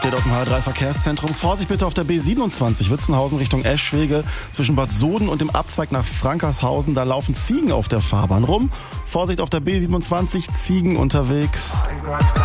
Update aus dem HR3 Verkehrszentrum. Vorsicht bitte auf der B27 Witzenhausen Richtung Eschwege zwischen Bad Soden und dem Abzweig nach Frankershausen. Da laufen Ziegen auf der Fahrbahn rum. Vorsicht auf der B27, Ziegen unterwegs.